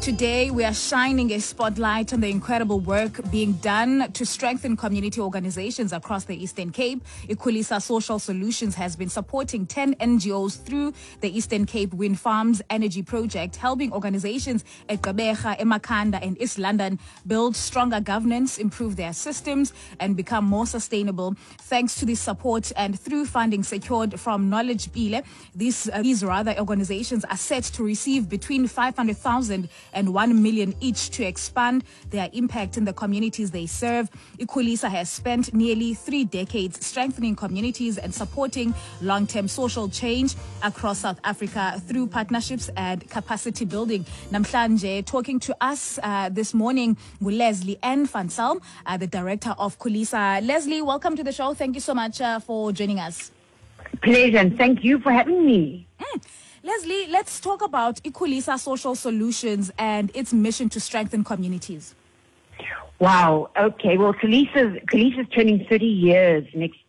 Today, we are shining a spotlight on the incredible work being done to strengthen community organizations across the Eastern Cape. Ikhulisa Social Solutions has been supporting 10 NGOs through the Eastern Cape Wind Farms Energy Project, helping organizations at Gqeberha, eMakhanda and East London build stronger governance, improve their systems, and become more sustainable. Thanks to this support and through funding secured from Knowledge Bile, these organizations are set to receive between 500,000 and 1 million each to expand their impact in the communities they serve. Ikhulisa has spent nearly 3 decades strengthening communities and supporting long-term social change across South Africa through partnerships and capacity building. Namhlanje, talking to us this morning, Leslie N. Van Salm, the director of Ikhulisa. Leslie, welcome to the show. Thank you so much for joining us. Pleasure, and thank you for having me. Leslie, let's talk about Ikhulisa Social Solutions and its mission to strengthen communities. Wow. Okay. Well, Ikhulisa is turning 30 years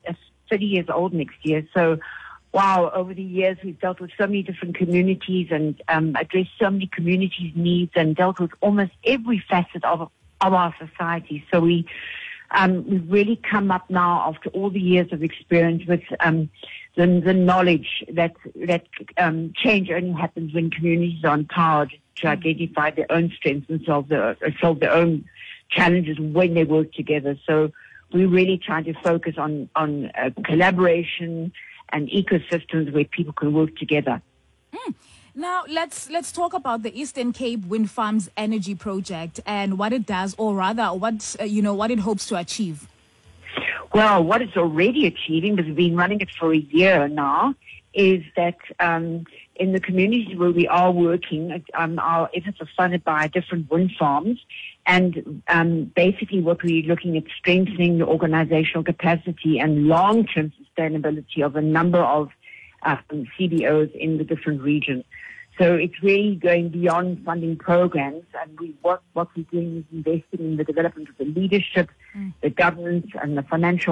old next year. So, wow. Over the years, we've dealt with so many different communities and addressed so many communities' needs and dealt with almost every facet of our society. So we've really come up now after all the years of experience with the knowledge that change only happens when communities are empowered to identify their own strengths and solve their own challenges when they work together. So we're really trying to focus on collaboration and ecosystems where people can work together. Now, let's talk about the Eastern Cape Wind Farms Energy Project and what it does, or rather, what it hopes to achieve. Well, what it's already achieving, because we've been running it for a year now, is that in the communities where we are working, our efforts are funded by different wind farms, and basically what we're looking at strengthening the organizational capacity and long-term sustainability of a number of CBOs in the different regions. So it's really going beyond funding programs, and what we're doing is investing in the development of the leadership, the governance, and the financial